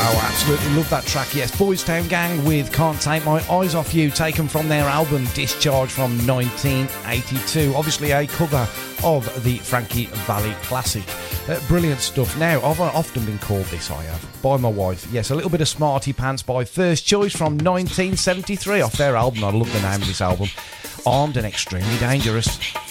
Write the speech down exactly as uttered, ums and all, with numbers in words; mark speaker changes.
Speaker 1: Wow, absolutely love that track. Yes, Boys Town Gang with Can't Take My Eyes Off You, taken from their album Discharge from nineteen eighty-two. Obviously a cover of the Frankie Valli classic. Uh, brilliant stuff. Now, I've often been called this, I have, by my wife. Yes, a little bit of Smarty Pants by First Choice from nineteen seventy-three off their album. I love the name of this album, Armed and Extremely Dangerous.